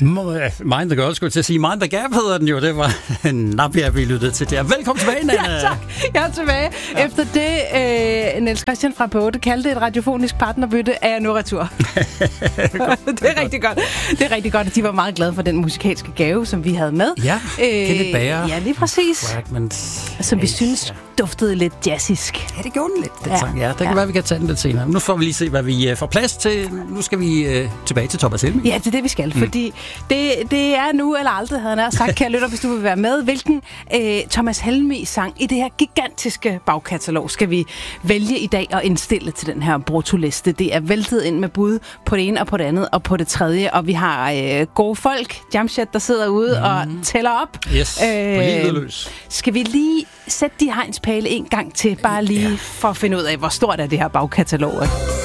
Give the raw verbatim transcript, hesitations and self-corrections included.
Mind the Girl, skulle jeg til at sige. Mind the Gap hedder den jo. Det var Nappia, vi lyttede til der. Velkommen tilbage, Nanne. Ja, tak. Jeg er tilbage. Ja. Efter det, øh, Niels Christian fra Båte kaldte et radiofonisk partnerbytte, er jeg nu retur. Det er rigtig godt. Det er rigtig godt, at de var meget glade for den musikalske gave, som vi havde med. Ja, Kenneth Bager. Ja, lige præcis. Fragments. Som vi synes duftede lidt jazzisk. Ja, det gjorde den lidt. Det ja. sang. Ja, det kan ja. være, vi kan tage den lidt senere. Nu får vi lige se, hvad vi får plads til. Nu skal vi øh, tilbage til Thomas Helmig. Ja, det er det, vi skal. Mm. Fordi det, det er nu eller aldrig, havde jeg sagt, kære lytter, hvis du vil være med. Hvilken øh, Thomas Helmig sang i det her gigantiske bagkatalog skal vi vælge i dag og indstille til den her brutoliste. Det er væltet ind med bud på det ene og på det andet og på det tredje. Og vi har øh, gode folk, Jamshed, der sidder ude mm. og tæller op. Yes, øh, skal vi lige sætte de hegnspæle en gang til, bare lige ja. for at finde ud af, hvor stort er det her bagkatalog.